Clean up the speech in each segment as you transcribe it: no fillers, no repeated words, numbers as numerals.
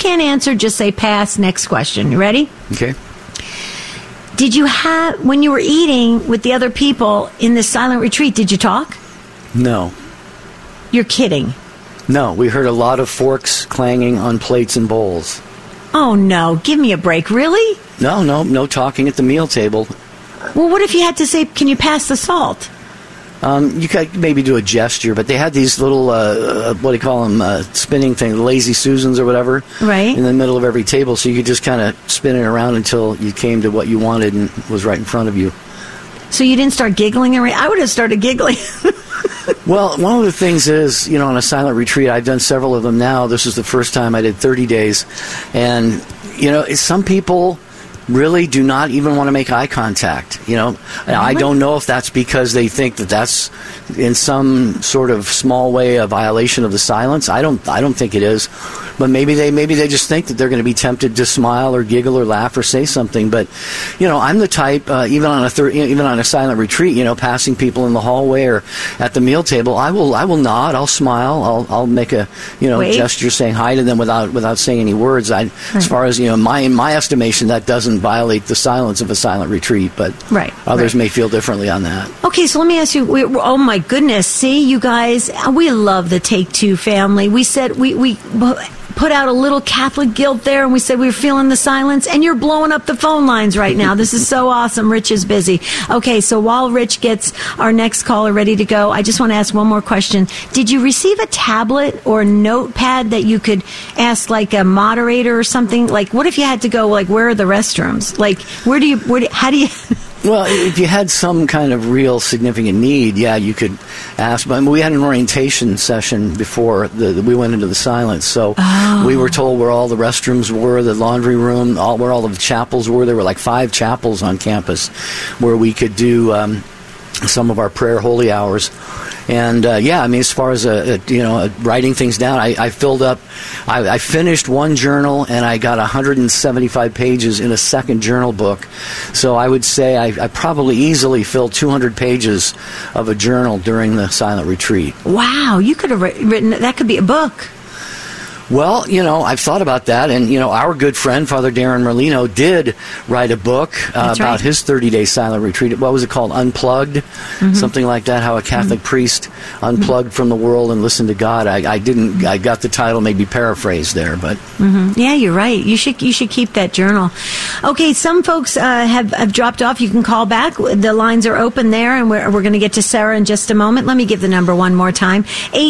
can't answer, just say pass. Next question. You ready? Okay. Did you have, when you were eating with the other people in this silent retreat, did you talk? No. You're kidding. No, we heard a lot of forks clanging on plates and bowls. Oh, no. Give me a break. Really? No talking at the meal table. Well, what if you had to say, can you pass the salt? You could maybe do a gesture, but they had these little, what do you call them, spinning things, lazy Susans or whatever, right, in the middle of every table, so you could just kind of spin it around until you came to what you wanted and was right in front of you. So you didn't start giggling? I would have started giggling. Well, one of the things is, on a silent retreat, I've done several of them now. This is the first time I did 30 days. And, some people really do not even want to make eye contact. Really? I don't know if that's because they think that that's in some sort of small way a violation of the silence. I don't think it is. But maybe they just think that they're going to be tempted to smile or giggle or laugh or say something. But I'm the type, even on a silent retreat, passing people in the hallway or at the meal table, I will nod, I'll smile, I'll make a gesture saying hi to them without saying any words. As far as in my estimation, that doesn't violate the silence of a silent retreat. But others may feel differently on that. Okay, so let me ask you. Oh my goodness! See, you guys, we love the Take Two family. We said we put out a little Catholic guilt there, and we said we were feeling the silence, and you're blowing up the phone lines right now. This is so awesome. Rich is busy. Okay, so while Rich gets our next caller ready to go, I just want to ask one more question. Did you receive a tablet or notepad that you could ask, like, a moderator or something? Like, what if you had to go, like, where are the restrooms? Like, how do you... Well, if you had some kind of real significant need, yeah, you could ask. But we had an orientation session before we went into the silence, so we were told where all the restrooms were, the laundry room, where all of the chapels were. There were like 5 chapels on campus where we could do some of our prayer holy hours. And as far as writing things down, I filled up. I finished one journal, and I got 175 pages in a second journal book. So I would say I probably easily filled 200 pages of a journal during the silent retreat. Wow, you could have written that. Could be a book. Well, I've thought about that, and, our good friend, Father Darren Merlino, did write a book about his 30-day silent retreat. What was it called? Unplugged? Something like that, how a Catholic priest unplugged from the world and listened to God. I got the title maybe paraphrased there, but... Yeah, you're right. You should keep that journal. Okay, some folks have dropped off. You can call back. The lines are open there, and we're going to get to Sarah in just a moment. Let me give the number one more time.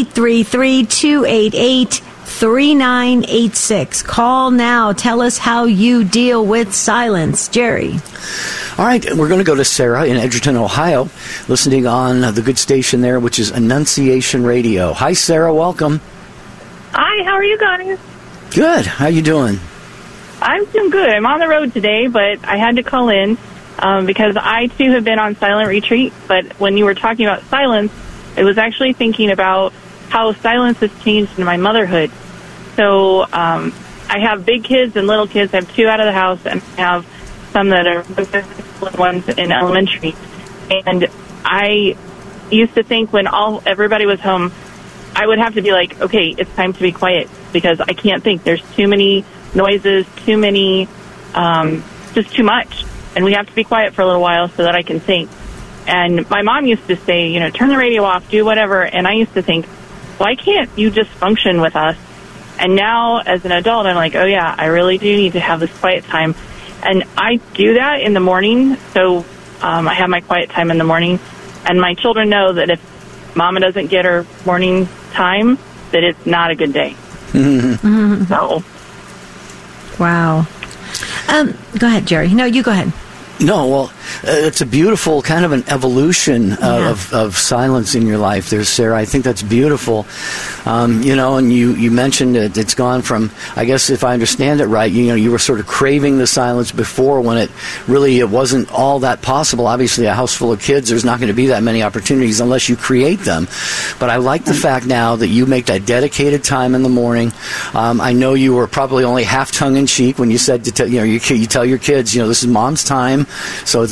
833-288-3986. Call now. Tell us how you deal with silence. Jerry. All right, we're going to go to Sarah in Edgerton, Ohio, listening on the good station there, which is Annunciation Radio. Hi, Sarah. Welcome. Hi, how are you guys? Good. How you doing? I'm doing good. I'm on the road today, but I had to call in because I, too, have been on silent retreat. But when you were talking about silence, I was actually thinking about how silence has changed in my motherhood. So I have big kids and little kids. I have 2 out of the house, and I have some that are ones in elementary. And I used to think when everybody was home, I would have to be like, okay, it's time to be quiet because I can't think. There's too many noises, too many, just too much. And we have to be quiet for a little while so that I can think. And my mom used to say, turn the radio off, do whatever. And I used to think, why can't you just function with us? And now, as an adult, I'm like, oh, yeah, I really do need to have this quiet time. And I do that in the morning. So I have my quiet time in the morning. And my children know that if Mama doesn't get her morning time, that it's not a good day. So. Wow. Go ahead, Jerry. No, you go ahead. No, well, it's a beautiful kind of an evolution of silence in your life there, Sarah. I think that's beautiful. And you mentioned that it's gone from, I guess if I understand it right, you were sort of craving the silence before when it wasn't all that possible. Obviously, a house full of kids, there's not going to be that many opportunities unless you create them. But I like the fact now that you make that dedicated time in the morning. I know you were probably only half tongue-in-cheek when you said, you tell your kids, this is Mom's time. So it's not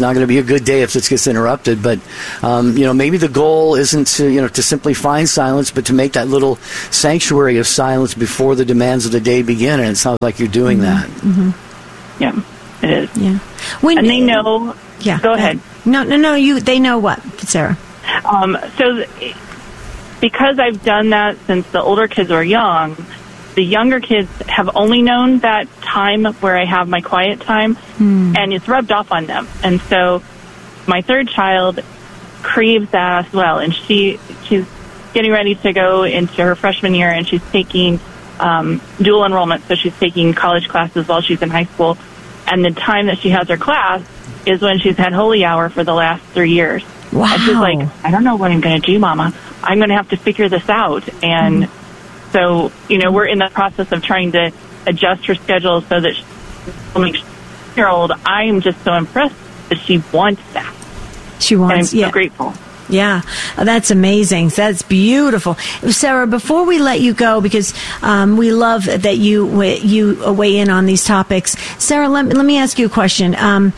not going to be a good day if this gets interrupted. But maybe the goal isn't to simply find silence, but to make that little sanctuary of silence before the demands of the day begin. And it sounds like you're doing that. Mm-hmm. Yeah, it is. Yeah, and they know. Yeah, go ahead. No. They know what, Sarah? Because I've done that since the older kids were young, the younger kids have only known that time where I have my quiet time, and it's rubbed off on them. And so my third child craves that as well, and she's getting ready to go into her freshman year, and she's taking dual enrollment, so she's taking college classes while she's in high school, and the time that she has her class is when she's had holy hour for the last 3 years. Wow. And she's like, I don't know what I'm going to do, Mama. I'm going to have to figure this out. And so, we're in the process of trying to adjust her schedule so that she's 6-year-old. I'm just so impressed that she wants that. She wants, and I'm so grateful. Yeah, that's amazing. That's beautiful. Sarah, before we let you go, because we love that you weigh in on these topics. Sarah, let me ask you a question.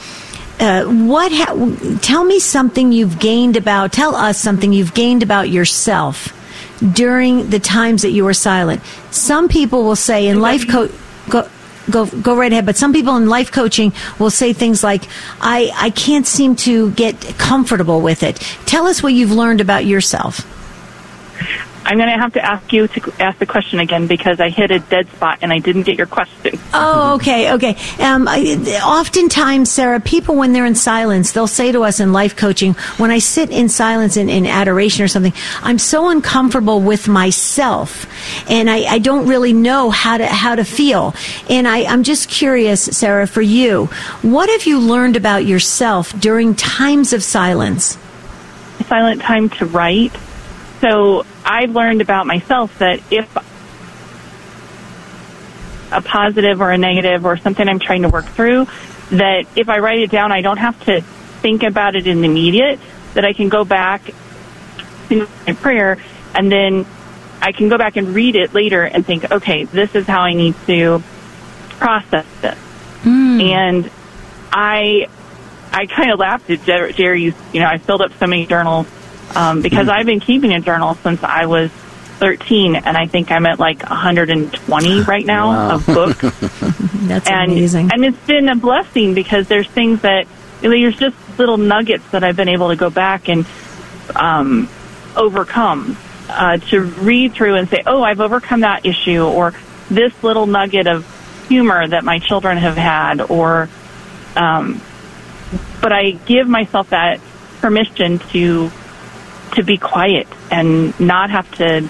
Tell me something you've gained about, tell us something you've gained about yourself during the times that you were silent. Some people will say in life go right ahead, but some people in life coaching will say things like, I can't seem to get comfortable with it. Tell us what you've learned about yourself. I'm going to have to ask you to ask the question again because I hit a dead spot and I didn't get your question. Oh, okay. Oftentimes, Sarah, people, when they're in silence, they'll say to us in life coaching, when I sit in silence in adoration or something, I'm so uncomfortable with myself and I don't really know how to feel. And I'm just curious, Sarah, for you, what have you learned about yourself during times of silence? Silent time to write. So I've learned about myself that if a positive or a negative or something I'm trying to work through, that if I write it down, I don't have to think about it in the immediate, that I can go back to my prayer and then I can go back and read it later and think, okay, this is how I need to process this. And I kind of laughed at Jerry. I filled up so many journals because I've been keeping a journal since I was 13, and I think I'm at like 120 right now of books. That's amazing. And it's been a blessing because there's things that, there's just little nuggets that I've been able to go back and overcome, to read through and say, oh, I've overcome that issue, or this little nugget of humor that my children have had, or, but I give myself that permission to be quiet and not have to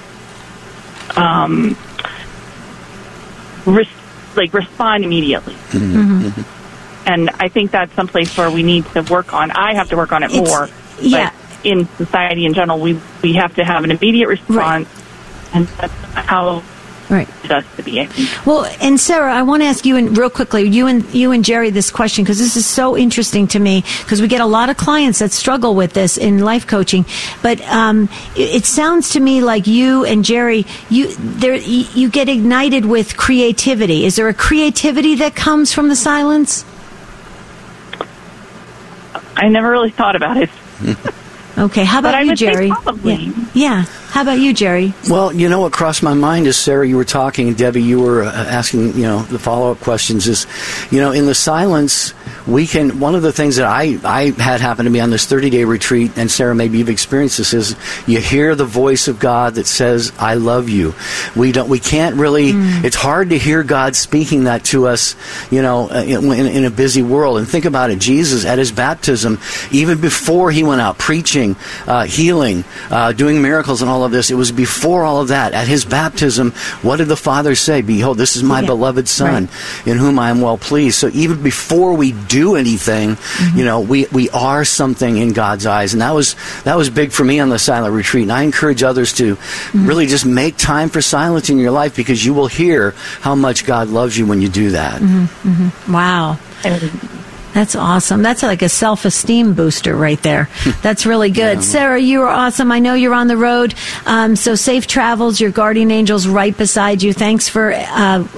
respond immediately. And I think that's someplace where we need to work on. I have to work on it more. Yeah. But in society in general, we have to have an immediate response, and that's how it does to be. Well, and Sarah, I want to ask you real quickly, you and Jerry, this question, because this is so interesting to me, because we get a lot of clients that struggle with this in life coaching. But it sounds to me like you and Jerry, you get ignited with creativity. Is there a creativity that comes from the silence? I never really thought about it. Okay, how about you, Jerry? Probably. Yeah. How about you, Jerry? Well, what crossed my mind is, Sarah, you were talking, and Debbie, you were asking, the follow-up questions is, in the silence, one of the things that I had happen to me on this 30-day retreat, and Sarah, maybe you've experienced this, is you hear the voice of God that says, I love you. We can't really, it's hard to hear God speaking that to us, in a busy world. And think about it, Jesus, at his baptism, even before he went out preaching, healing, doing miracles and all of this, it was before all of that. At his baptism, what did the Father say? Behold, this is my beloved Son, in whom I am well pleased. So even before we do anything, we are something in God's eyes. And that was big for me on the silent retreat. And I encourage others to really just make time for silence in your life, because you will hear how much God loves you when you do that. Wow. That's awesome. That's like a self-esteem booster right there. That's really good. Yeah. Sarah, you are awesome. I know you're on the road, so safe travels. Your guardian angel's right beside you. Thanks for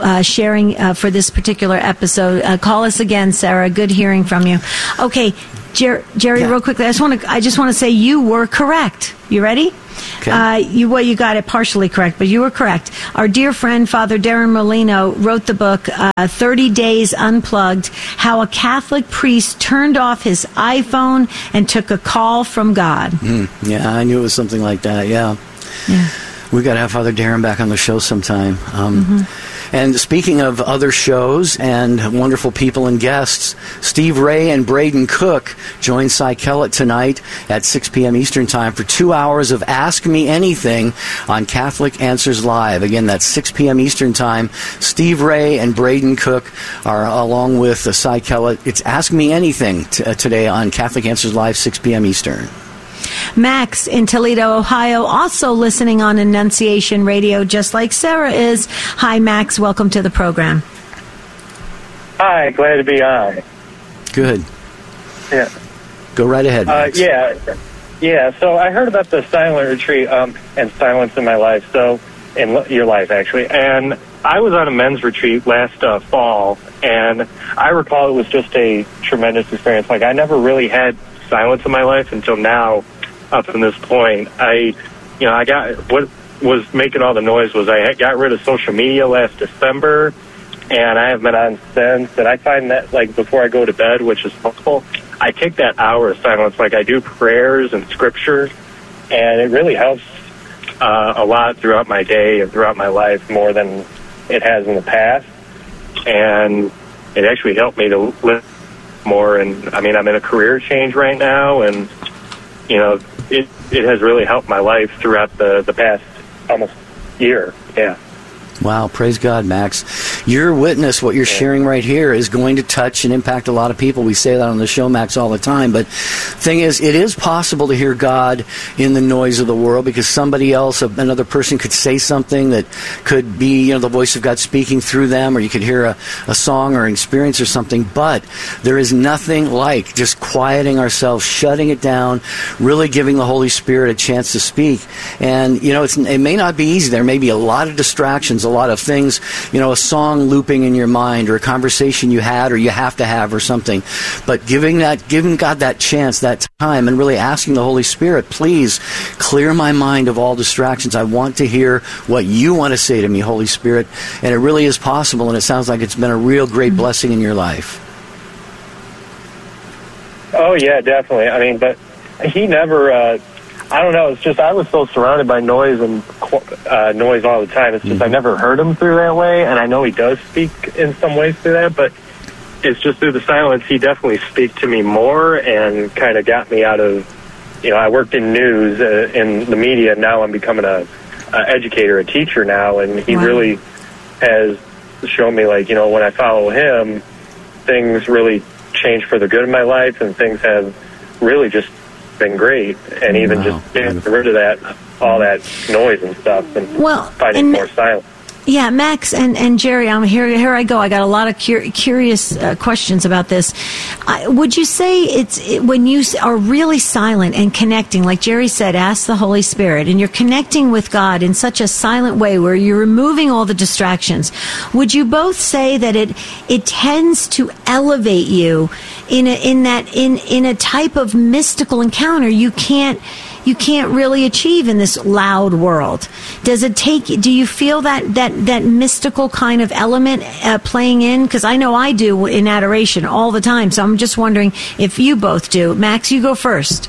sharing for this particular episode. Call us again, Sarah. Good hearing from you. Okay, Jerry, Yeah. real quickly, I just want to say you were correct. You ready? Okay. You got it partially correct, but you were correct. Our dear friend, Father Darren Molino, wrote the book, 30 Days Unplugged, How a Catholic Priest Turned Off His iPhone and Took a Call from God. Yeah, I knew it was something like that, yeah. We got to have Father Darren back on the show sometime. And speaking of other shows and wonderful people and guests, Steve Ray and Braden Cook join Cy Kellett tonight at 6 p.m. Eastern Time for 2 hours of Ask Me Anything on Catholic Answers Live. Again, that's 6 p.m. Eastern Time. Steve Ray and Braden Cook are along with Cy Kellett. It's Ask Me Anything today on Catholic Answers Live, 6 p.m. Eastern. Max in Toledo, Ohio, also listening on Annunciation Radio, just like Sarah is. Hi, Max. Welcome to the program. Hi, glad to be on. Good. Yeah. Go right ahead, Max. Yeah. So I heard about the silent retreat and silence in my life. So in your life, actually, and I was on a men's retreat last fall, and I recall it was just a tremendous experience. Like I never really had silence in my life until now. Up to this point, I got what was making all the noise was I got rid of social media last December, and I haven't been on since. And I find that like before I go to bed, which is helpful, I take that hour of silence. Like I do prayers and scripture, and it really helps a lot throughout my day and throughout my life more than it has in the past. And it actually helped me to live more. And I mean, I'm in a career change right now, and it has really helped my life throughout the past almost year. Yeah. Wow, praise God, Max. Your witness, what you're sharing right here, is going to touch and impact a lot of people. We say that on the show, Max, all the time. But thing is, it is possible to hear God in the noise of the world because somebody else, another person could say something that could be, the voice of God speaking through them, or you could hear a song or an experience or something. But there is nothing like just quieting ourselves, shutting it down, really giving the Holy Spirit a chance to speak. And, it may not be easy. There may be a lot of distractions, a lot of things, a song looping in your mind or a conversation you had or you have to have or something. But giving God that chance, that time, and really asking the Holy Spirit, please clear my mind of all distractions. I want to hear what you want to say to me, Holy Spirit. And it really is possible, and it sounds like it's been a real great blessing in your life. Oh, yeah, definitely. I mean, but he never... I don't know. It's just I was so surrounded by noise and noise all the time. It's just I never heard him through that way, and I know he does speak in some ways through that, but it's just through the silence. He definitely speaks to me more and kind of got me out of, I worked in news, in the media, and now I'm becoming a educator, a teacher now, and he really has shown me, like, when I follow him, things really change for the good in my life, and things have really just been great, and even just getting rid of that, all that noise and stuff, and finding more silence. Yeah, Max and Jerry, here I go. I got a lot of curious questions about this. Would you say when you are really silent and connecting, like Jerry said, ask the Holy Spirit, and you're connecting with God in such a silent way where you're removing all the distractions, would you both say that it tends to elevate you in a type of mystical encounter you can't really achieve in this loud world? Do you feel that mystical kind of element playing in? Because I know I do in adoration all the time, so I'm just wondering if you both do. Max, you go first.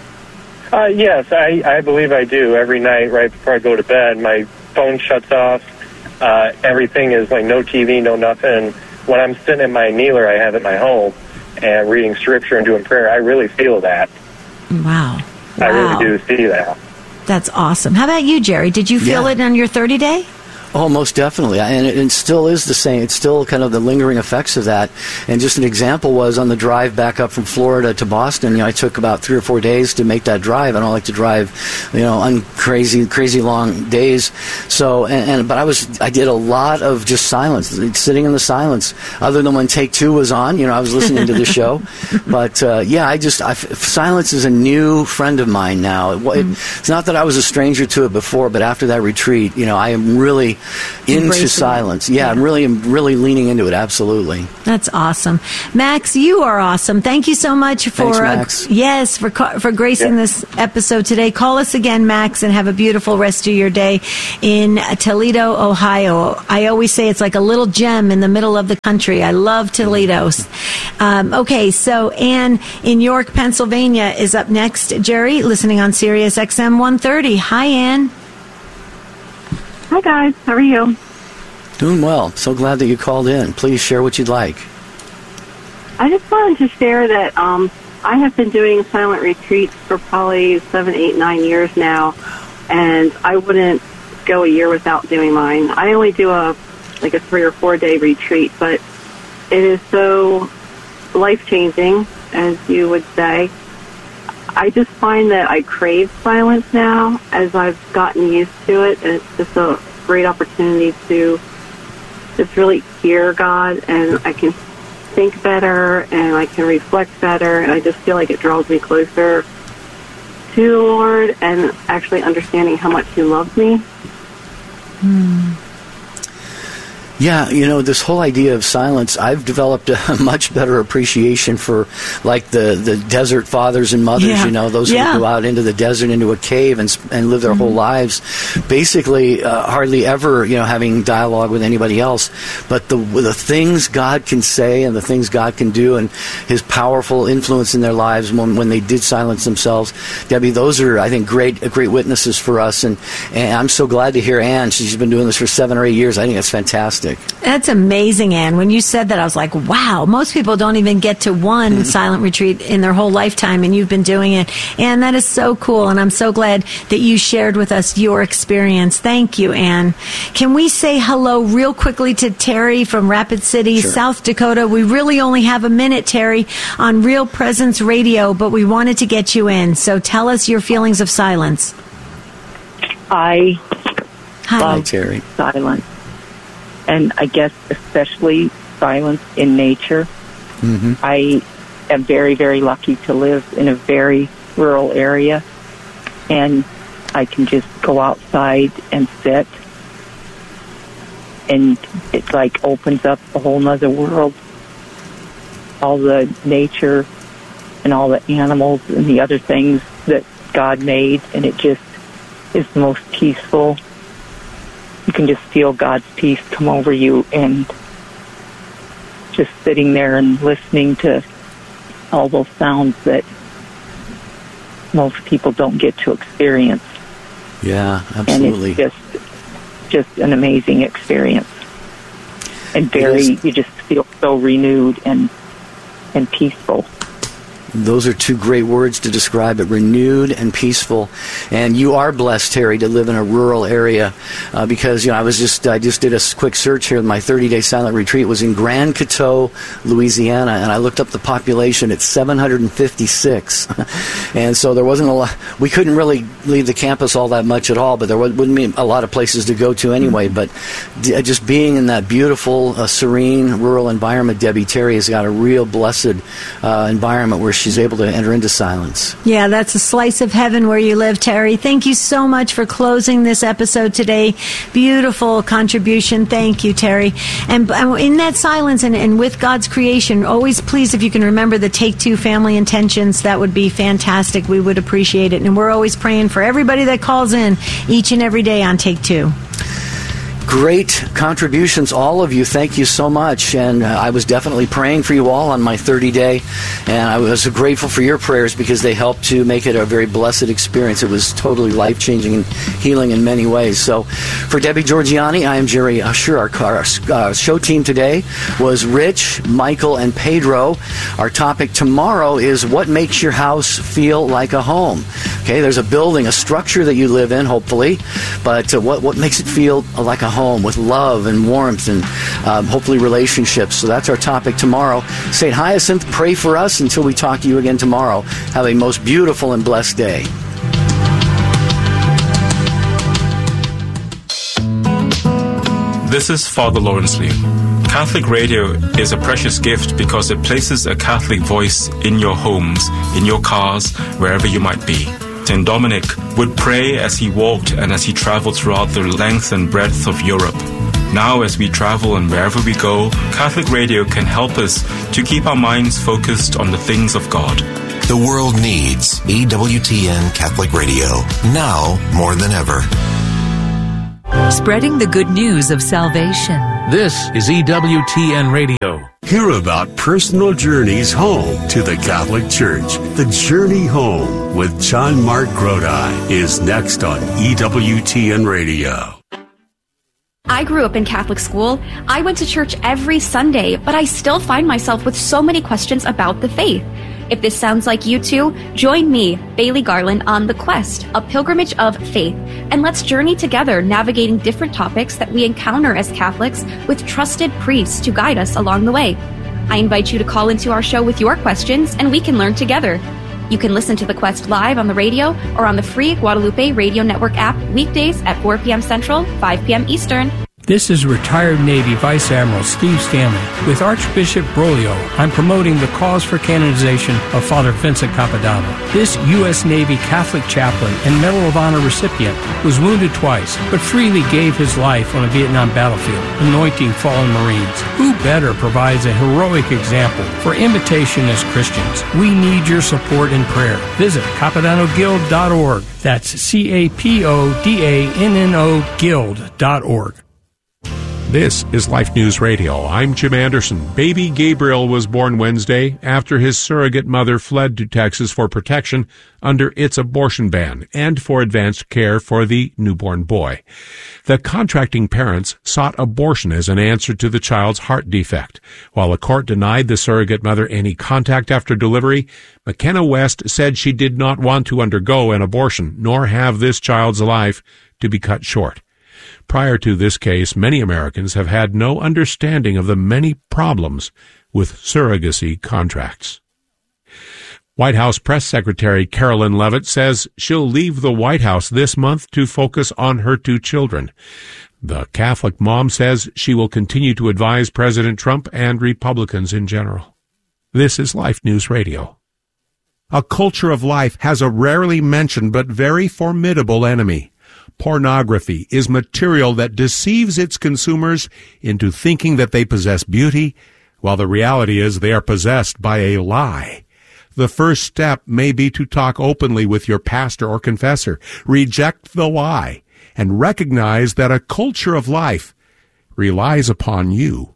Yes, I believe I do. Every night right before I go to bed, my phone shuts off. Everything is like no TV, no nothing. When I'm sitting in my kneeler I have at my home and reading scripture and doing prayer, I really feel that. Wow. I really do see that. That's awesome. How about you, Jerry? Did you feel it on your 30-day? Oh, most definitely. And it still is the same. It's still kind of the lingering effects of that. And just an example was on the drive back up from Florida to Boston, I took about 3 or 4 days to make that drive. I don't like to drive, on crazy long days. So, but I did a lot of just silence, sitting in the silence, other than when Take Two was on. I was listening to the show. But, silence is a new friend of mine now. It's not that I was a stranger to it before, but after that retreat, I am really into silence. Yeah, I'm really leaning into it. Absolutely. That's awesome. Max, you are awesome. Thank you so much for Thanks, Max. For gracing this episode today. Call us again, Max, and have a beautiful rest of your day in Toledo, Ohio. I always say it's like a little gem in the middle of the country. I love Toledo. Okay, so Ann in York, Pennsylvania is up next. Jerry, listening on Sirius XM 130. Hi, Ann. Hi, guys. How are you? Doing well. So glad that you called in. Please share what you'd like. I just wanted to share that I have been doing silent retreats for probably 7, 8, 9 years now, and I wouldn't go a year without doing mine. I only do a 3 or 4 day retreat, but it is so life-changing, as you would say. I just find that I crave silence now as I've gotten used to it, and it's just a great opportunity to just really hear God, and I can think better, and I can reflect better, and I just feel like it draws me closer to the Lord and actually understanding how much He loves me. Yeah, this whole idea of silence, I've developed a much better appreciation for, like, the desert fathers and mothers, those who go out into the desert, into a cave and live their whole lives, basically hardly ever, having dialogue with anybody else. But the things God can say and the things God can do and His powerful influence in their lives when they did silence themselves, Debbie, those are, I think, great witnesses for us. And I'm so glad to hear Ann. She's been doing this for 7 or 8 years. I think that's fantastic. That's amazing, Ann. When you said that, I was like, wow, most people don't even get to one silent retreat in their whole lifetime, and you've been doing it. And that is so cool, and I'm so glad that you shared with us your experience. Thank you, Ann. Can we say hello real quickly to Terry from Rapid City, South Dakota? We really only have a minute, Terry, on Real Presence Radio, but we wanted to get you in. So tell us your feelings of silence. Hi, Terry. Silence. And I guess especially silence in nature. I am very, very lucky to live in a very rural area, and I can just go outside and sit, and it opens up a whole nother world. All the nature and all the animals and the other things that God made, and it just is the most peaceful. You can just feel God's peace come over you, and just sitting there and listening to all those sounds that most people don't get to experience. Yeah, absolutely. And it's just an amazing experience. And you just feel so renewed and peaceful. Those are two great words to describe it, renewed and peaceful. And you are blessed, Terry, to live in a rural area because, I just did a quick search here. My 30-day silent retreat was in Grand Coteau, Louisiana, and I looked up the population. It's 756. And so there wasn't a lot. We couldn't really leave the campus all that much at all, but there wouldn't be a lot of places to go to anyway. But just being in that beautiful, serene, rural environment, Debbie, Terry has got a real blessed environment where she's able to enter into silence. Yeah, that's a slice of heaven where you live, Terry. Thank you so much for closing this episode today. Beautiful contribution. Thank you, Terry. And in that silence and with God's creation, always please, if you can remember the Take Two family intentions, that would be fantastic. We would appreciate it. And we're always praying for everybody that calls in each and every day on Take Two. Great contributions, all of you. Thank you so much. And I was definitely praying for you all on my 30-day. And I was grateful for your prayers because they helped to make it a very blessed experience. It was totally life-changing and healing in many ways. So for Debbie Georgianni, I am Jerry Usher. Our show team today was Rich, Michael, and Pedro. Our topic tomorrow is what makes your house feel like a home. Okay, there's a building, a structure that you live in, hopefully. But what makes it feel like a home with love and warmth and hopefully relationships. So that's our topic tomorrow. St. Hyacinth, pray for us until we talk to you again tomorrow. Have a most beautiful and blessed day. This is Father Lawrence Liu. Catholic Radio is a precious gift because it places a Catholic voice in your homes, in your cars, wherever you might be. St. Dominic would pray as he walked and as he traveled throughout the length and breadth of Europe. Now, as we travel and wherever we go, Catholic Radio can help us to keep our minds focused on the things of God. The world needs EWTN Catholic Radio, now more than ever. Spreading the good news of salvation. This is EWTN Radio. Hear about personal journeys home to the Catholic Church. The Journey Home with John Mark Grodi is next on EWTN Radio. I grew up in Catholic school. I went to church every Sunday, but I still find myself with so many questions about the faith. If this sounds like you too, join me, Bailey Garland, on The Quest, a pilgrimage of faith, and let's journey together navigating different topics that we encounter as Catholics with trusted priests to guide us along the way. I invite you to call into our show with your questions, and we can learn together. You can listen to The Quest live on the radio or on the free Guadalupe Radio Network app weekdays at 4 p.m. Central, 5 p.m. Eastern. This is retired Navy Vice Admiral Steve Stanley. With Archbishop Broglio, I'm promoting the cause for canonization of Father Vincent Capodanno. This U.S. Navy Catholic chaplain and Medal of Honor recipient was wounded twice, but freely gave his life on a Vietnam battlefield, anointing fallen Marines. Who better provides a heroic example for imitation as Christians? We need your support and prayer. Visit CapodannoGuild.org. That's CAPODANNO Guild.org. This is Life News Radio. I'm Jim Anderson. Baby Gabriel was born Wednesday after his surrogate mother fled to Texas for protection under its abortion ban and for advanced care for the newborn boy. The contracting parents sought abortion as an answer to the child's heart defect. While the court denied the surrogate mother any contact after delivery, McKenna West said she did not want to undergo an abortion nor have this child's life to be cut short. Prior to this case, many Americans have had no understanding of the many problems with surrogacy contracts. White House Press Secretary Carolyn Leavitt says she'll leave the White House this month to focus on her two children. The Catholic mom says she will continue to advise President Trump and Republicans in general. This is Life News Radio. A culture of life has a rarely mentioned but very formidable enemy. Pornography is material that deceives its consumers into thinking that they possess beauty, while the reality is they are possessed by a lie. The first step may be to talk openly with your pastor or confessor, reject the lie, and recognize that a culture of life relies upon you.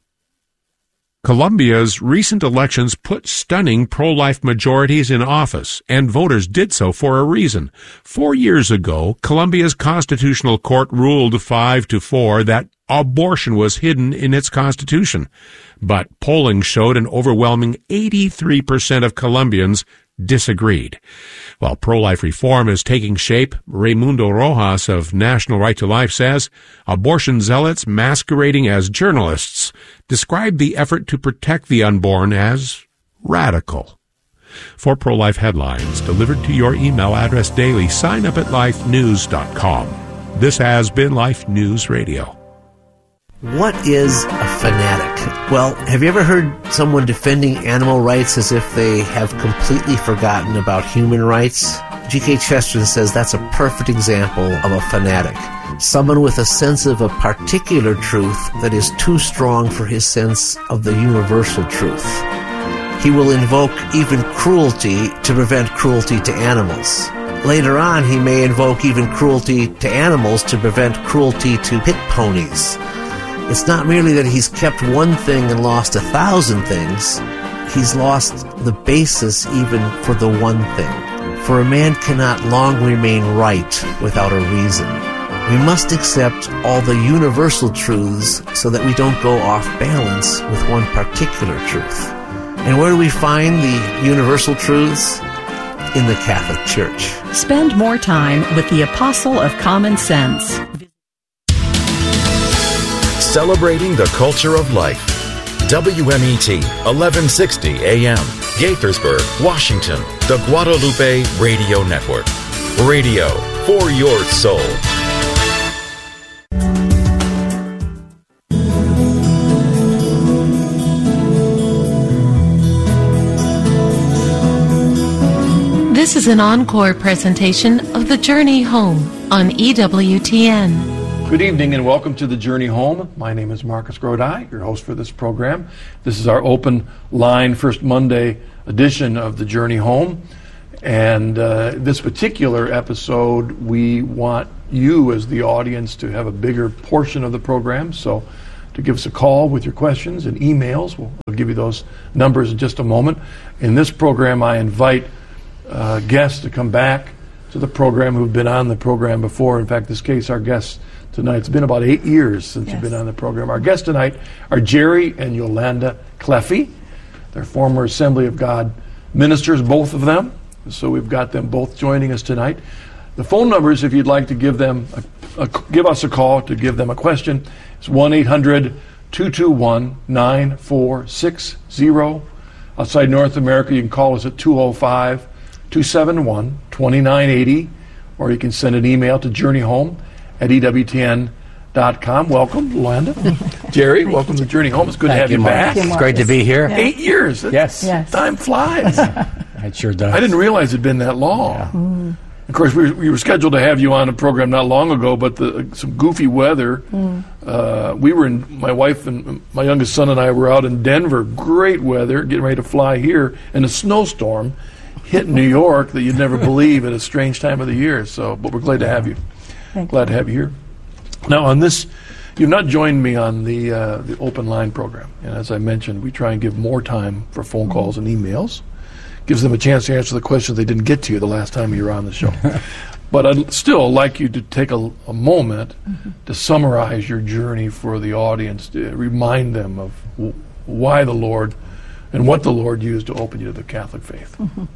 Colombia's recent elections put stunning pro-life majorities in office, and voters did so for a reason. 4 years ago, Colombia's constitutional court ruled 5-4 that abortion was hidden in its constitution. But polling showed an overwhelming 83% of Colombians disagreed. While pro-life reform is taking shape, Raimundo Rojas of National Right to Life says abortion zealots masquerading as journalists describe the effort to protect the unborn as radical. For pro-life headlines delivered to your email address daily, sign up at lifenews.com. This has been Life News Radio. What is a fanatic? Well, have you ever heard someone defending animal rights as if they have completely forgotten about human rights? G.K. Chesterton says that's a perfect example of a fanatic. Someone with a sense of a particular truth that is too strong for his sense of the universal truth. He will invoke even cruelty to prevent cruelty to animals. Later on, he may invoke even cruelty to animals to prevent cruelty to pit ponies. It's not merely that he's kept one thing and lost 1,000 things. He's lost the basis even for the one thing. For a man cannot long remain right without a reason. We must accept all the universal truths so that we don't go off balance with one particular truth. And where do we find the universal truths? In the Catholic Church. Spend more time with the Apostle of Common Sense. Celebrating the culture of life. WMET, 1160 AM, Gaithersburg, Washington, the Guadalupe Radio Network. Radio for your soul. This is an encore presentation of The Journey Home on EWTN. Good evening and welcome to The Journey Home. My name is Marcus Grodi, your host for this program. This is our open line first Monday edition of The Journey Home. And this particular episode, we want you as the audience to have a bigger portion of the program. So to give us a call with your questions and emails, we'll give you those numbers in just a moment. In this program, I invite guests to come back to the program who've been on the program before. In fact, this case, our guest tonight, it's been about 8 years since you've been on the program. Our guests tonight are Jerry and Yolanda Cleffy. They're former Assembly of God ministers, both of them. So we've got them both joining us tonight. The phone numbers, if you'd like to give them give us a call to give them a question, it's 1-800-221-9460. Outside North America, you can call us at 205-271-2980, or you can send an email to journeyhome@ewtn.com. Welcome, Yolanda. Jerry, welcome to Journey Home. It's good to have you back. It's great to be here. 8 years. Yes. Time flies. It sure does. I didn't realize it'd been that long. Yeah. Of course, we were scheduled to have you on a program not long ago, but some goofy weather. We were my wife and my youngest son and I were out in Denver. Great weather, getting ready to fly here, and a snowstorm hit New York that you'd never believe at a strange time of the year. So, but we're glad to have you. Glad to have you here. Now, on this, you've not joined me on the open line program, and as I mentioned, we try and give more time for phone calls and emails. Gives them a chance to answer the questions they didn't get to you the last time you were on the show. But I'd still like you to take a moment to summarize your journey for the audience, to remind them of why the Lord and what the Lord used to open you to the Catholic faith.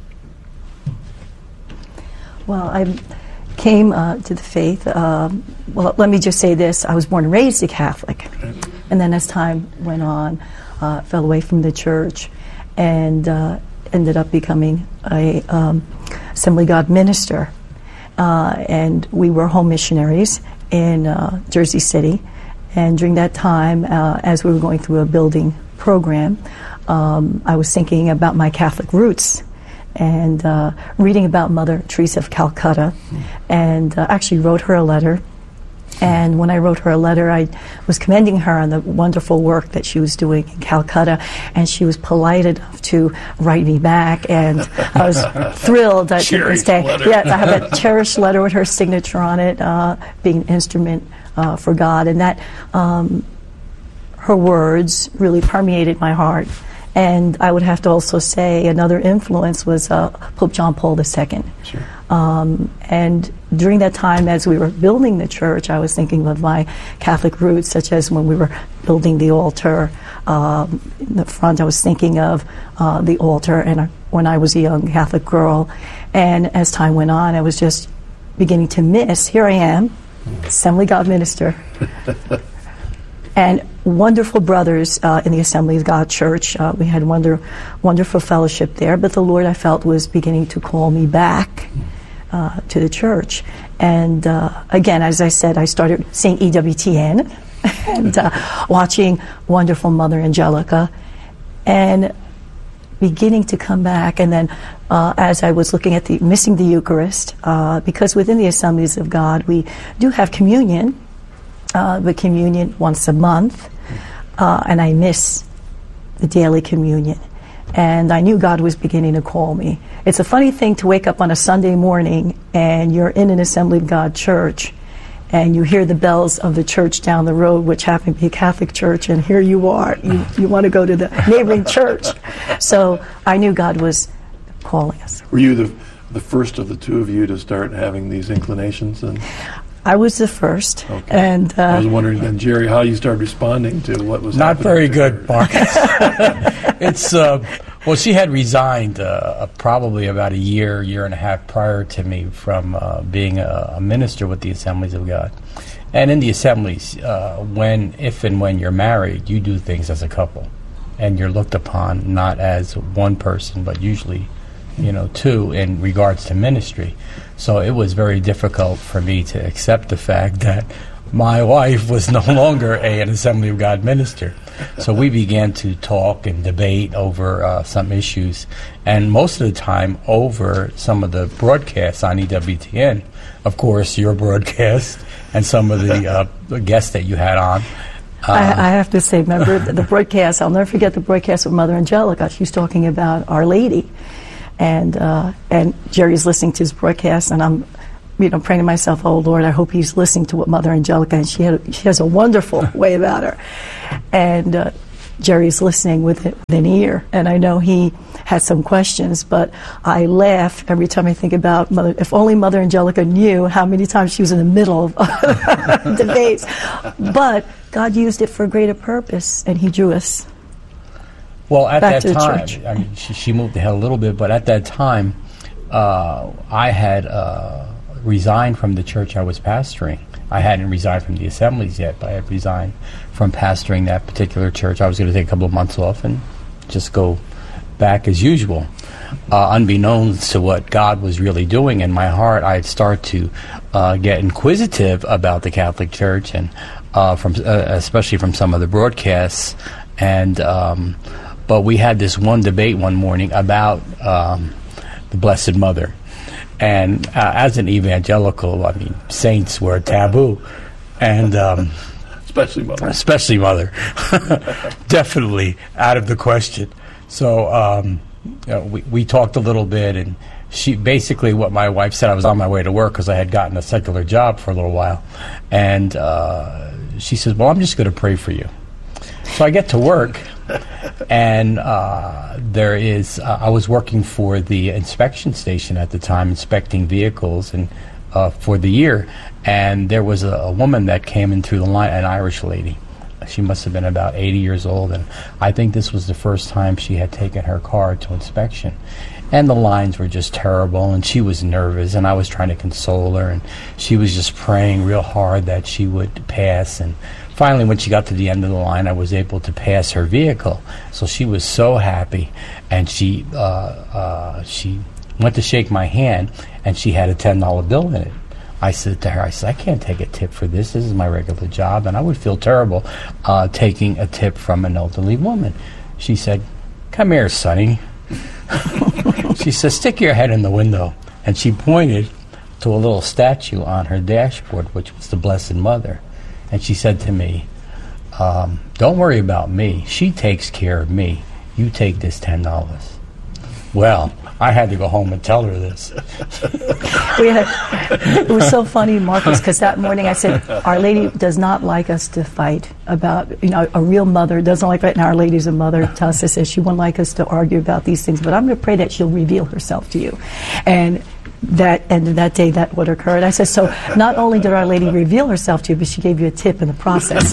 Well, I came to the faith, well, let me just say this. I was born and raised a Catholic. And then as time went on, fell away from the church and ended up becoming a Assembly of God minister. And we were home missionaries in Jersey City. And during that time, as we were going through a building program, I was thinking about my Catholic roots and reading about Mother Teresa of Calcutta, and actually wrote her a letter. And when I wrote her a letter, I was commending her on the wonderful work that she was doing in Calcutta, and she was polite enough to write me back, and I was thrilled that to this day. Yes, I have a cherished letter with her signature on it, being an instrument for God, and that her words really permeated my heart. And I would have to also say another influence was Pope John Paul II. Sure. And during that time, as we were building the church, I was thinking of my Catholic roots, such as when we were building the altar. In the front, I was thinking of the altar, and when I was a young Catholic girl. And as time went on, I was just beginning to miss. Here I am, Assembly of God minister. And wonderful brothers in the Assembly of God Church. We had wonderful fellowship there, but the Lord, I felt, was beginning to call me back to the church. And again, as I said, I started seeing EWTN and watching wonderful Mother Angelica and beginning to come back. And then as I was looking at missing the Eucharist, because within the Assemblies of God, we do have communion, the communion once a month, and I miss the daily communion. And I knew God was beginning to call me. It's a funny thing to wake up on a Sunday morning and you're in an Assembly of God church and you hear the bells of the church down the road, which happened to be a Catholic church, and here you are. You want to go to the neighboring church. So I knew God was calling us. Were you the first of the two of you to start having these inclinations? And I was the first. Okay. And I was wondering then, Jerry, how you started responding to what was not happening. Very good, Marcus. It's well, she had resigned probably about a year and a half prior to me from being a minister with the Assemblies of God. And in the assemblies, if and when you're married, you do things as a couple, and you're looked upon not as one person, but usually, two in regards to ministry. So it was very difficult for me to accept the fact that my wife was no longer an Assembly of God minister. So we began to talk and debate over some issues, and most of the time over some of the broadcasts on EWTN. Of course, your broadcast and some of the guests that you had on. I have to say, remember the broadcast, I'll never forget the broadcast with Mother Angelica. She was talking about Our Lady. And Jerry's listening to his broadcast, and I'm praying to myself, oh, Lord, I hope he's listening to what Mother Angelica, and she has a wonderful way about her. And Jerry's listening with an ear, and I know he had some questions, but I laugh every time I think about Mother. If only Mother Angelica knew how many times she was in the middle of debates. But God used it for a greater purpose, and he drew us. Well, at back that time, church. I mean, she moved ahead a little bit, but at that time, I had resigned from the church I was pastoring. I hadn't resigned from the assemblies yet, but I had resigned from pastoring that particular church. I was going to take a couple of months off and just go back as usual. Unbeknownst to what God was really doing in my heart, I'd start to get inquisitive about the Catholic Church, and especially from some of the broadcasts. And but we had this one debate one morning about the Blessed Mother. And as an evangelical, I mean, saints were taboo. And especially Mother. Especially Mother. Definitely out of the question. So we talked a little bit, and she basically, what my wife said, I was on my way to work because I had gotten a secular job for a little while. And she says, well, I'm just going to pray for you. So I get to work, and there is, I was working for the inspection station at the time, inspecting vehicles and for the year, and there was a woman that came in through the line, an Irish lady. She must have been about 80 years old, and I think this was the first time she had taken her car to inspection. And the lines were just terrible, and she was nervous, and I was trying to console her, and she was just praying real hard that she would pass. And finally, when she got to the end of the line, I was able to pass her vehicle. So she was so happy, and she went to shake my hand, and she had a $10 bill in it. I said to her, I can't take a tip for this. This is my regular job, and I would feel terrible taking a tip from an elderly woman. She said, come here, Sonny. She said, stick your head in the window. And she pointed to a little statue on her dashboard, which was the Blessed Mother. And she said to me, don't worry about me. She takes care of me. You take this $10. Well, I had to go home and tell her this. It was so funny, Marcus, because that morning I said, Our Lady does not like us to fight about, a real mother doesn't like that, and Our Lady's a mother. Tessa says she wouldn't like us to argue about these things, but I'm going to pray that she'll reveal herself to you. And that day, that would occur. And I said, so not only did Our Lady reveal herself to you, but she gave you a tip in the process.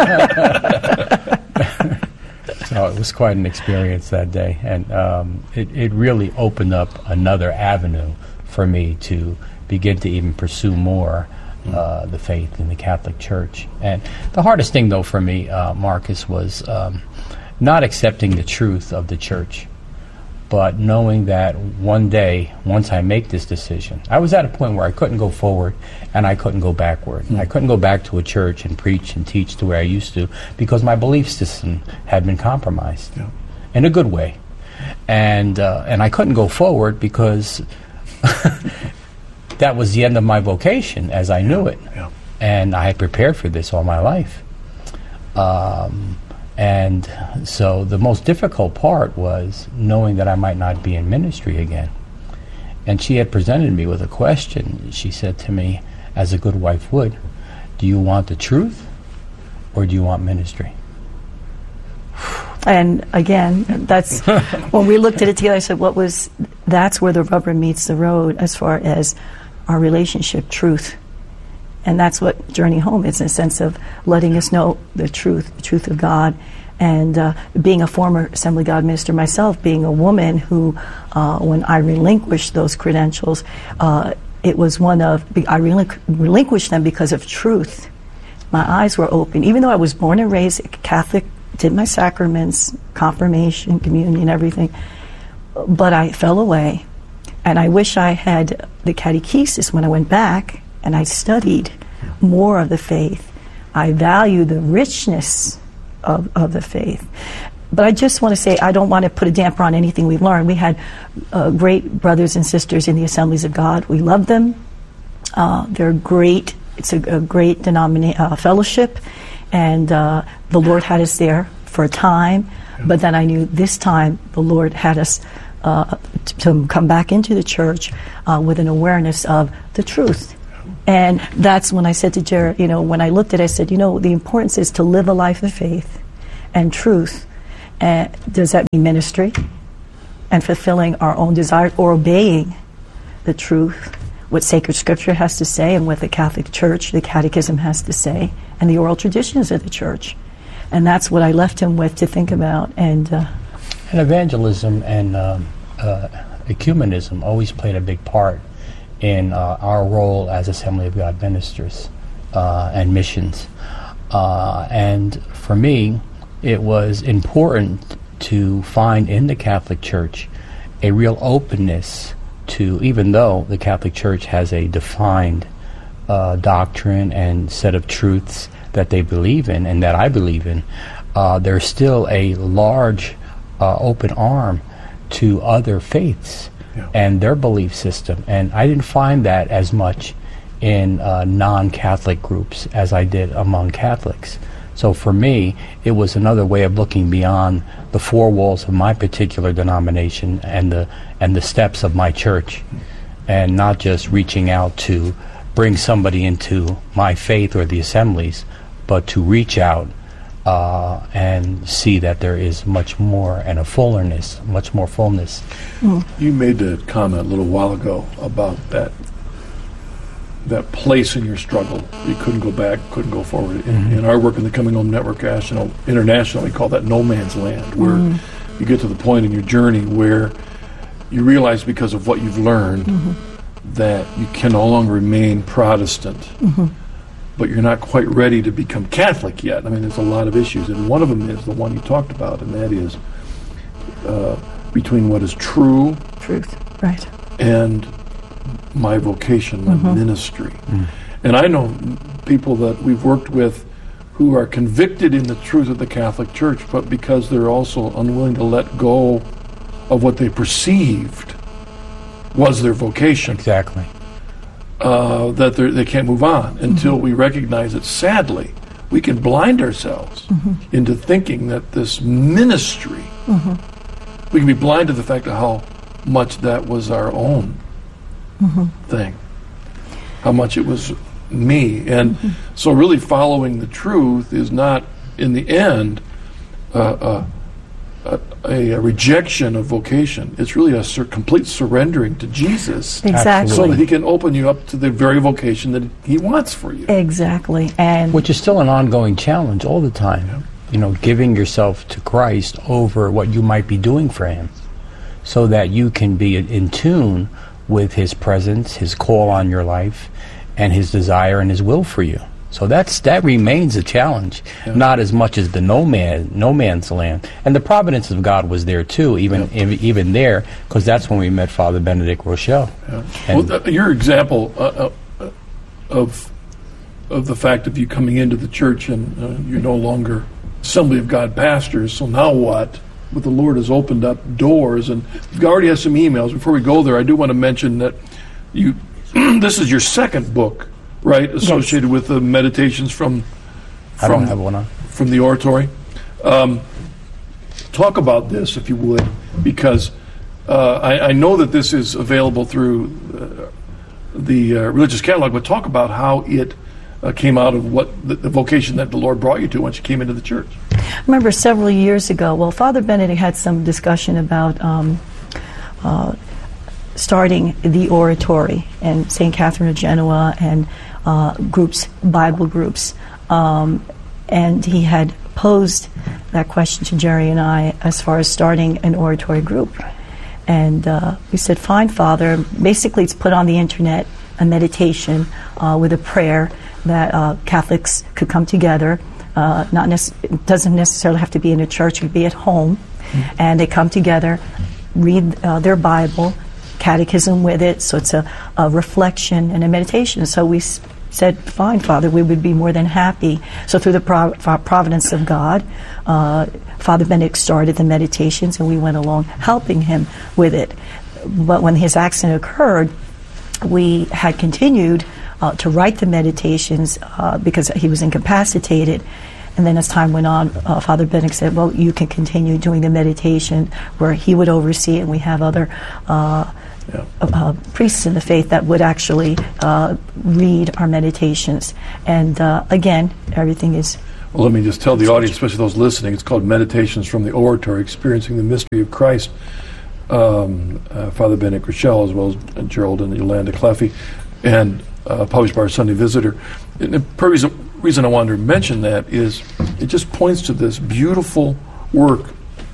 So it was quite an experience that day, and it really opened up another avenue for me to begin to even pursue more the faith in the Catholic Church. And the hardest thing, though, for me, Marcus, was not accepting the truth of the Church, but knowing that one day, once I make this decision, I was at a point where I couldn't go forward and I couldn't go backward. I couldn't go back to a church and preach and teach the way I used to because my belief system had been compromised in a good way. And I couldn't go forward because that was the end of my vocation as I knew it. And I had prepared for this all my life. And so the most difficult part was knowing that I might not be in ministry again. And she had presented me with a question. She said to me, as a good wife would, do you want the truth or do you want ministry? And again, that's when we looked at it together, I said, that's where the rubber meets the road as far as our relationship, truth. And that's what Journey Home is, in a sense of letting us know the truth of God. And being a former Assembly of God minister myself, being a woman who, when I relinquished those credentials, it was I relinquished them because of truth. My eyes were open. Even though I was born and raised Catholic, did my sacraments, confirmation, communion, everything, but I fell away. And I wish I had the catechesis when I went back and I studied more of the faith. I value the richness of the faith. But I just want to say, I don't want to put a damper on anything we learned. We had great brothers and sisters in the Assemblies of God. We love them. They're great. It's a great fellowship. And the Lord had us there for a time. But then I knew this time the Lord had us to come back into the church with an awareness of the truth. And that's when I said to Jared, when I looked at it, I said, the importance is to live a life of faith and truth. Does that mean ministry and fulfilling our own desires or obeying the truth, what sacred scripture has to say and what the Catholic Church, the catechism has to say, and the oral traditions of the church? And that's what I left him with to think about. And evangelism and ecumenism always played a big part in our role as Assembly of God ministers and missions. And for me, it was important to find in the Catholic Church a real openness to, even though the Catholic Church has a defined doctrine and set of truths that they believe in and that I believe in, there's still a large open arm to other faiths and their belief system. And I didn't find that as much in non-Catholic groups as I did among Catholics. So for me, it was another way of looking beyond the four walls of my particular denomination and the steps of my church, and not just reaching out to bring somebody into my faith or the assemblies, but to reach out and see that there is much more and much more fullness. You made a comment a little while ago about that place in your struggle. You couldn't go back, couldn't go forward. In our work in the Coming Home Network International, we call that no man's land, where you get to the point in your journey where you realize because of what you've learned that you can no longer remain Protestant, but you're not quite ready to become Catholic yet. I mean, there's a lot of issues, and one of them is the one you talked about, and that is between what is truth, right, and my vocation, my ministry. And I know people that we've worked with who are convicted in the truth of the Catholic Church, but because they're also unwilling to let go of what they perceived was their vocation. Exactly. That they can't move on until we recognize that, sadly, we can blind ourselves into thinking that this ministry, we can be blind to the fact of how much that was our own thing, how much it was me. And so really following the truth is not, in the end, a rejection of vocation. It's really a complete surrendering to Jesus. Exactly. So that he can open you up to the very vocation that he wants for you. Exactly. And which is still an ongoing challenge all the time. Giving yourself to Christ over what you might be doing for him, so that you can be in tune with his presence, his call on your life, and his desire and his will for you. So that remains a challenge, not as much as the no man's land. And the providence of God was there too, even there, because that's when we met Father Benedict Rochelle. Well, your example of the fact of you coming into the church and you're no longer Assembly of God pastors, so now what? But the Lord has opened up doors, and we've already had some emails. Before we go there, I do want to mention that this is your second book, right, associated with the meditations from I don't have one on. From the oratory. Talk about this, if you would, because I know that this is available through the Religious Catalog, but talk about how it came out of what the vocation that the Lord brought you to once you came into the church. I remember several years ago, Father Benedict had some discussion about starting the oratory and St. Catherine of Genoa and Bible groups. And he had posed that question to Jerry and I as far as starting an oratory group. And we said, fine, Father. Basically, it's put on the internet, a meditation with a prayer that Catholics could come together. It doesn't necessarily have to be in a church. It could be at home. And they come together, read their Bible, catechism with it. So it's a reflection and a meditation. So we said, fine, Father, we would be more than happy. So through the providence of God, Father Benedict started the meditations, and we went along helping him with it. But when his accident occurred, we had continued to write the meditations because he was incapacitated. And then as time went on, Father Benedict said, well, you can continue doing the meditation where he would oversee it, and we have other priests in the faith that would actually read our meditations. And again, everything is... Well, let me just tell the audience, especially those listening, it's called Meditations from the Oratory, Experiencing the Mystery of Christ. Father Benedict Rochelle, as well as Gerald and Yolanda Cleffy, and published by our Sunday Visitor. And the reason I wanted to mention that is it just points to this beautiful work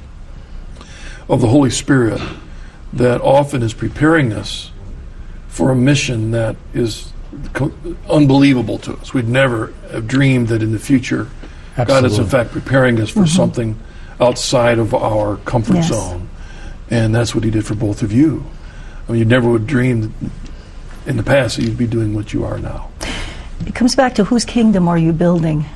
of the Holy Spirit that often is preparing us for a mission that is unbelievable to us. We'd never have dreamed that in the future God is in fact preparing us for something outside of our comfort zone. And that's what he did for both of you. I mean, you never would dream in the past that you'd be doing what you are now. It comes back to whose kingdom are you building?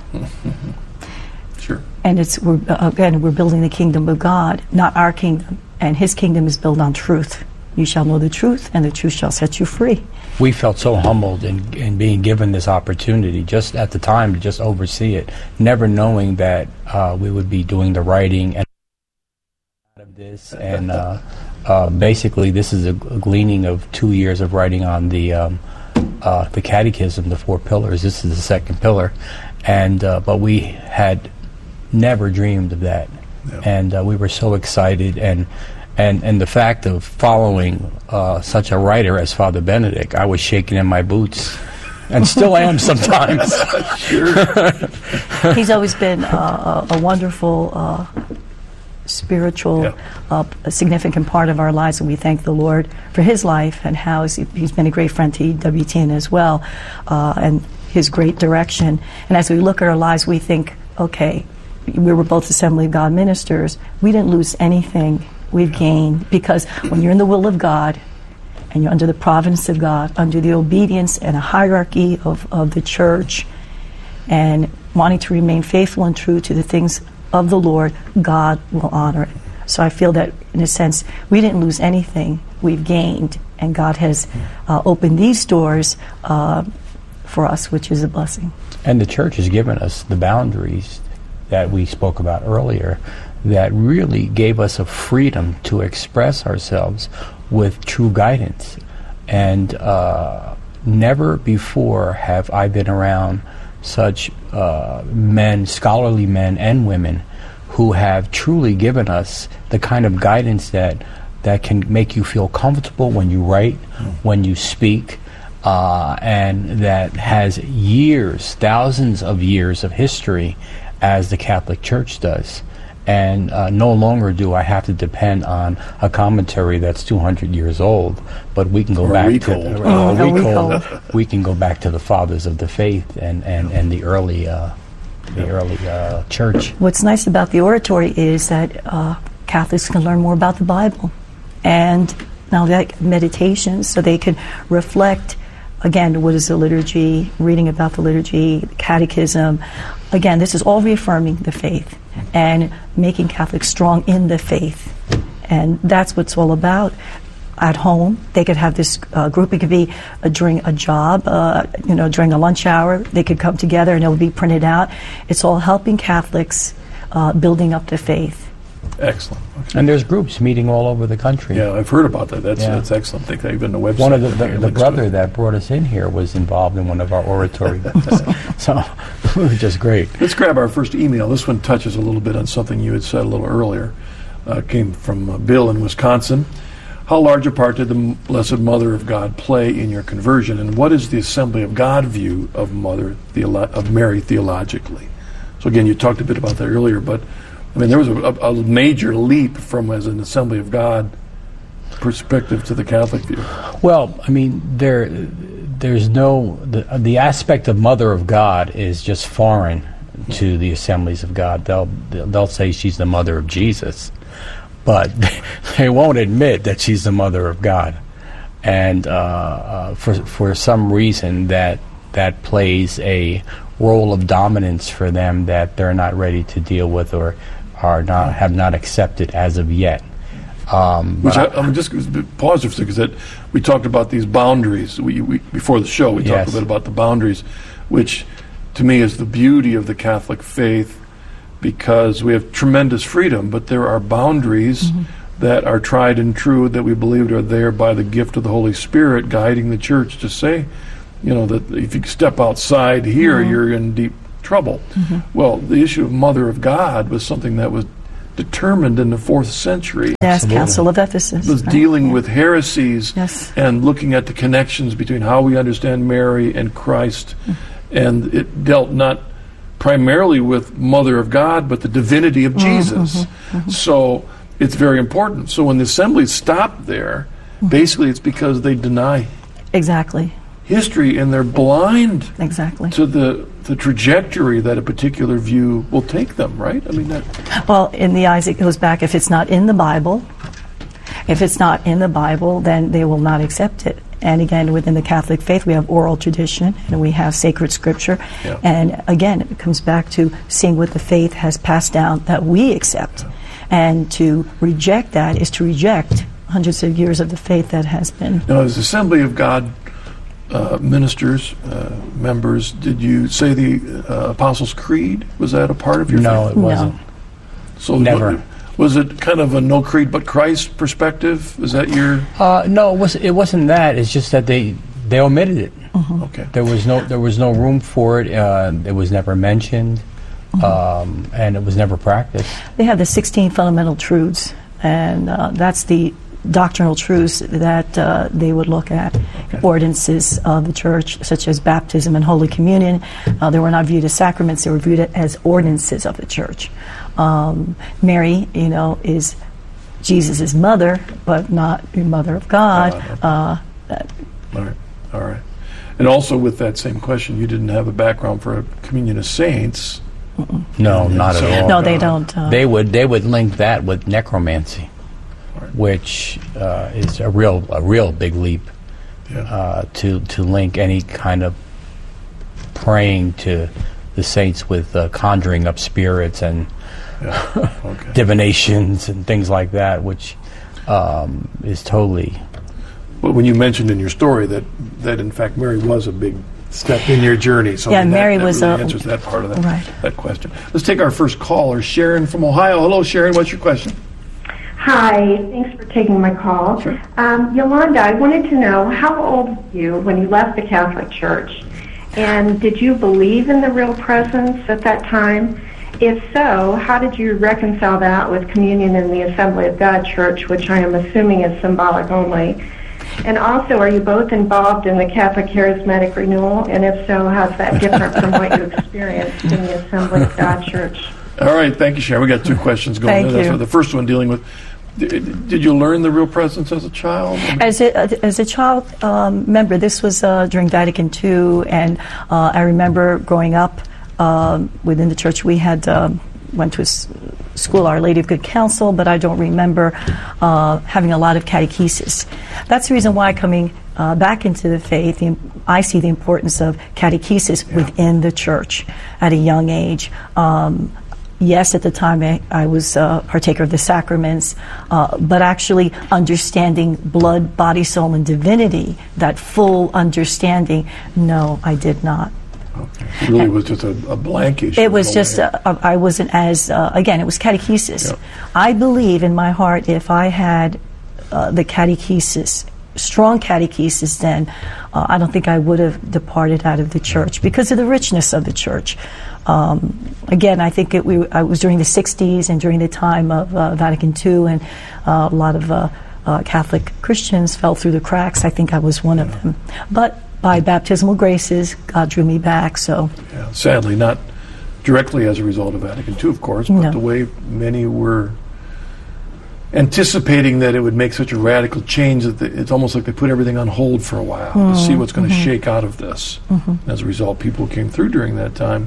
Sure. And we're building the kingdom of God, not our kingdom. And his kingdom is built on truth. You shall know the truth, and the truth shall set you free. We felt so humbled in being given this opportunity just at the time to just oversee it, never knowing that we would be doing the writing and of this. And basically, this is a gleaning of 2 years of writing on the Catechism, the 4 pillars. This is the second pillar, and but we had never dreamed of that, and we were so excited. And the fact of following such a writer as Father Benedict, I was shaking in my boots, and still am sometimes. He's always been a wonderful spiritual, a significant part of our lives, and we thank the Lord for his life and how he's been a great friend to EWTN as well, and his great direction. And as we look at our lives, we think, okay, we were both Assembly of God ministers. We didn't lose anything. We've gained, because when you're in the will of God and you're under the providence of God, under the obedience and a hierarchy of the church, and wanting to remain faithful and true to the things of the Lord, God will honor it. So I feel that, in a sense, we didn't lose anything. We've gained, and God has opened these doors for us, which is a blessing. And the church has given us the boundaries that we spoke about earlier that really gave us a freedom to express ourselves with true guidance. And never before have I been around such men, scholarly men and women, who have truly given us the kind of guidance that can make you feel comfortable when you write, when you speak, and that has years, thousands of years of history, as the Catholic Church does. And no longer do I have to depend on a commentary that's 200 years old, but we can go back to we can go back to the fathers of the faith and the early church. What's nice about the oratory is that Catholics can learn more about the Bible, and now that meditations, so they can reflect. Again, what is the liturgy, reading about the liturgy, the catechism. Again, this is all reaffirming the faith and making Catholics strong in the faith. And that's what it's all about. At home, they could have this group. It could be during a job, during a lunch hour. They could come together and it would be printed out. It's all helping Catholics building up the faith. Excellent. Okay. And there's groups meeting all over the country. Yeah, I've heard about that. That's excellent. I think even the website. One of the brother that brought us in here was involved in one of our oratory meetings. So it was just great. Let's grab our first email. This one touches a little bit on something you had said a little earlier. Came from Bill in Wisconsin. How large a part did the Blessed Mother of God play in your conversion, and what is the Assembly of God view of Mary theologically? So again, you talked a bit about that earlier, but I mean, there was a major leap from as an Assembly of God perspective to the Catholic view. Well, I mean, there's no the aspect of Mother of God is just foreign to the Assemblies of God. They'll say she's the mother of Jesus, but they won't admit that she's the mother of God. And for some reason that that plays a role of dominance for them that they're not ready to deal with or have not accepted as of yet. I'm just pause for a second, because that we talked about these boundaries. We before the show we talked a bit about the boundaries, which to me is the beauty of the Catholic faith, because we have tremendous freedom, but there are boundaries that are tried and true that we believe are there by the gift of the Holy Spirit guiding the Church to say, that if you step outside here, you're in deep trouble. Well, the issue of Mother of God was something that was determined in the 4th century. Yes, Council of Ephesus. Was dealing with heresies and looking at the connections between how we understand Mary and Christ. And it dealt not primarily with Mother of God, but the divinity of Jesus. So it's very important. So when the assemblies stop there, basically it's because they deny history, and they're blind to the trajectory that a particular view will take them, right? I mean, well, in the eyes, it goes back, if it's not in the Bible, then they will not accept it. And again, within the Catholic faith, we have oral tradition and we have sacred scripture. And again, it comes back to seeing what the faith has passed down that we accept. And to reject that is to reject hundreds of years of the faith that has been. Now, as Assembly of God ministers, members, did you say the Apostles' Creed? Was that a part of your faith? No, it wasn't. So never. Was it kind of a no creed but Christ perspective? Is that your? No, it wasn't that. It's just that they omitted it. Okay. There was no room for it. It was never mentioned, and it was never practiced. They have the 16 fundamental truths, and that's the doctrinal truths that they would look at. Ordinances of the Church, such as baptism and Holy Communion, they were not viewed as sacraments; they were viewed as ordinances of the Church. Mary, is Jesus' mother, but not the Mother of God. All right. And also with that same question, you didn't have a background for a communion of saints. No, not at all. No, they don't. They would link that with necromancy, which is a real big leap to link any kind of praying to the saints with conjuring up spirits and divinations and things like that, which is totally. Well, when you mentioned in your story that in fact Mary was a big step in your journey, so Mary was really answers that part of that question. Let's take our first caller, Sharon from Ohio. Hello, Sharon. What's your question? Hi, thanks for taking my call. Sure. Yolanda, I wanted to know, how old were you when you left the Catholic Church? And did you believe in the real presence at that time? If so, how did you reconcile that with communion in the Assembly of God Church, which I am assuming is symbolic only? And also, are you both involved in the Catholic Charismatic Renewal? And if so, how's that different from what you experienced in the Assembly of God Church? All right, thank you, Sharon. We got two questions going. Thank you. So the first one dealing with, did you learn the real presence as a child? As a child member, this was during Vatican II, and I remember growing up within the church. We had went to a school, Our Lady of Good Counsel, but I don't remember having a lot of catechesis. That's the reason why coming back into the faith, I see the importance of catechesis within the church at a young age. Yes, at the time I was partaker of the sacraments, but actually understanding blood, body, soul, and divinity, that full understanding, no, I did not. Okay. It really was just a blank issue. It was just, I wasn't as, again, it was catechesis. Yep. I believe in my heart if I had the catechesis, strong catechesis, then I don't think I would have departed out of the church because of the richness of the church. Again, I think I was during the 60s and during the time of Vatican II, and a lot of Catholic Christians fell through the cracks. I think I was one of them. But by baptismal graces, God drew me back. So, sadly, not directly as a result of Vatican II, of course, but the way many were anticipating that it would make such a radical change that it's almost like they put everything on hold for a while to see what's going to shake out of this. As a result, people who came through during that time,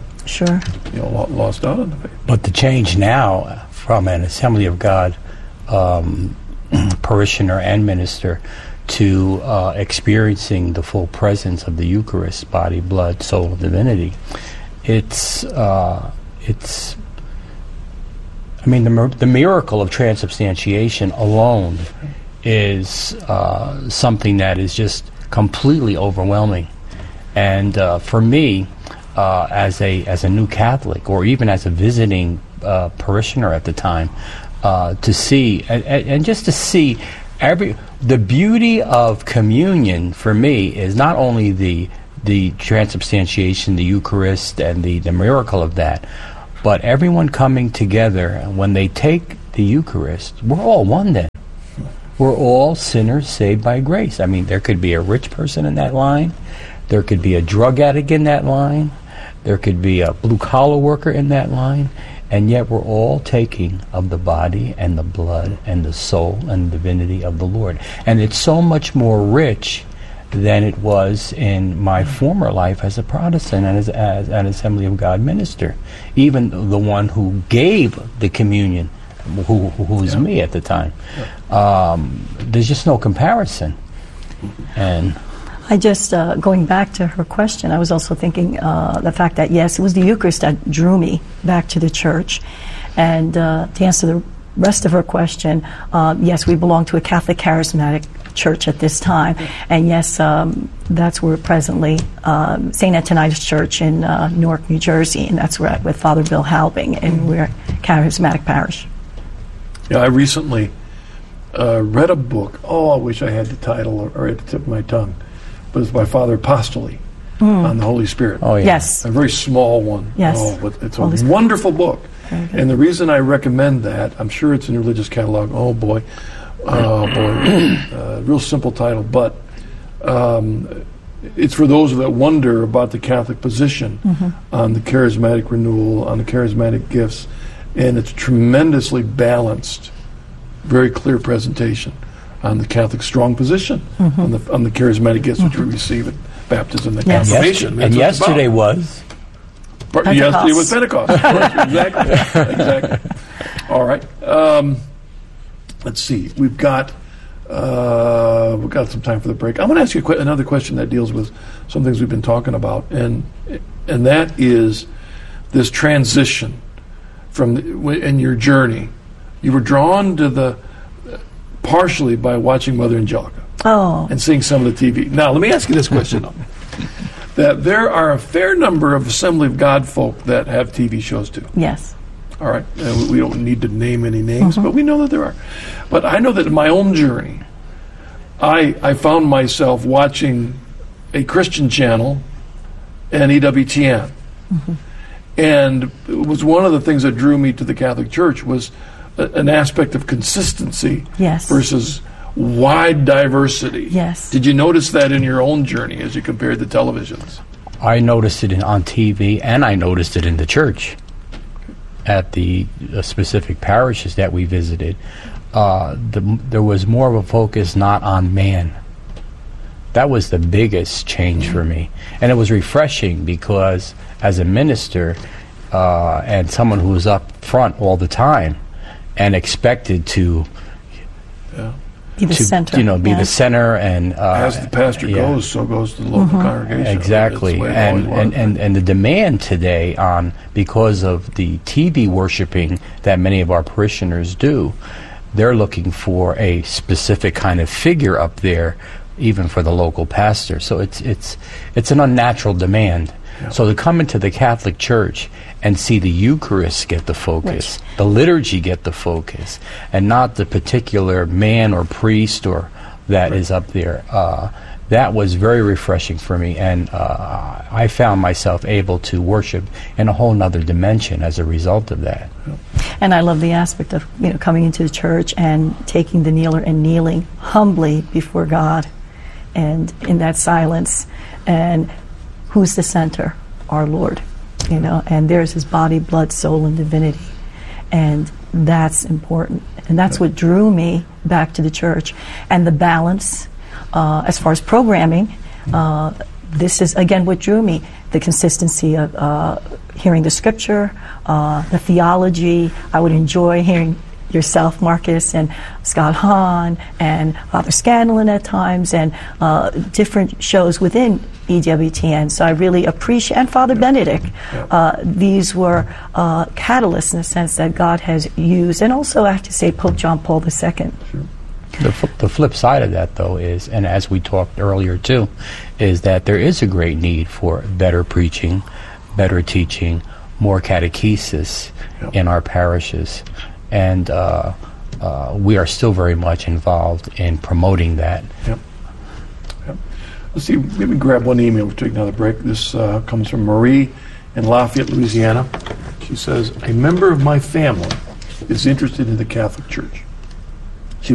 lost out on the faith. But the change now from an Assembly of God parishioner and minister to experiencing the full presence of the Eucharist, body, blood, soul, and divinity. It's I mean, the miracle of transubstantiation alone is something that is just completely overwhelming. And for me, as a new Catholic, or even as a visiting parishioner at the time, to see and just to see the beauty of communion for me is not only the transubstantiation, the Eucharist, and the miracle of that, but everyone coming together. When they take the Eucharist, we're all one then. We're all sinners saved by grace. I mean, there could be a rich person in that line. There could be a drug addict in that line. There could be a blue-collar worker in that line. And yet we're all taking of the body and the blood and the soul and the divinity of the Lord. And it's so much more rich than it was in my former life as a Protestant and as an Assembly of God minister. Even the one who gave the communion, who was me at the time. There's just no comparison. And I just, going back to her question, I was also thinking the fact that, yes, it was the Eucharist that drew me back to the church. And to answer the rest of her question, yes, we belong to a Catholic charismatic church at this time. And yes, that's where presently St. Antonius Church in Newark, New Jersey, and that's where with Father Bill Halbing, and we're a charismatic parish. Yeah, I recently read a book. I wish I had the title or at the tip of my tongue. But it's by Father Apostoli on the Holy Spirit. Oh, yeah. Yes. A very small one. Yes. But it's a wonderful book. And the reason I recommend that, I'm sure it's in your religious catalog. Oh, boy. Real simple title. But it's for those that wonder about the Catholic position on the charismatic renewal, on the charismatic gifts. And it's tremendously balanced, very clear presentation on the Catholic strong position, on the charismatic gifts which we receive at baptism and confirmation. And yesterday was Pentecost. Yesterday was Pentecost. Exactly. All right. Let's see. We've got some time for the break. I'm going to ask you another question that deals with some things we've been talking about, and that is this transition from in your journey. You were drawn to partially by watching Mother Angelica and seeing some of the TV. Now, let me ask you this question, that there are a fair number of Assembly of God folk that have TV shows too. Yes. All right. We don't need to name any names, but we know that there are. But I know that in my own journey, I found myself watching a Christian channel and EWTN. And it was one of the things that drew me to the Catholic Church was an aspect of consistency versus wide diversity. Yes. Did you notice that in your own journey as you compared the televisions? I noticed it on TV, and I noticed it in the church at the specific parishes that we visited. There was more of a focus not on man. That was the biggest change for me. And it was refreshing because as a minister and someone who was up front all the time, and expected to be the center, be the center, and as the pastor goes, so goes the local congregation. Exactly, and the demand today because of the TV worshiping that many of our parishioners do, they're looking for a specific kind of figure up there, even for the local pastor. So it's an unnatural demand. So to come into the Catholic Church and see the Eucharist get the focus, the liturgy get the focus, and not the particular man or priest that is up there, that was very refreshing for me. And I found myself able to worship in a whole nother dimension as a result of that. And I love the aspect of coming into the church and taking the kneeler and kneeling humbly before God, and in that silence, and who's the center? Our Lord, and there's His body, blood, soul, and divinity, and that's important, and that's what drew me back to the church. And the balance, as far as programming, this is again what drew me: the consistency of hearing the Scripture, the theology. I would enjoy hearing yourself, Marcus, and Scott Hahn, and Father Scanlon at times, and different shows within EWTN. So I really appreciate, and Father Benedict. These were catalysts in the sense that God has used, and also I have to say Pope John Paul II. Sure. The flip side of that, though, is, and as we talked earlier too, is that there is a great need for better preaching, better teaching, more catechesis in our parishes, and we are still very much involved in promoting that. Let's see, maybe grab one email. We'll take another break. This comes from Marie in Lafayette, Louisiana. She says, a member of my family is interested in the Catholic Church.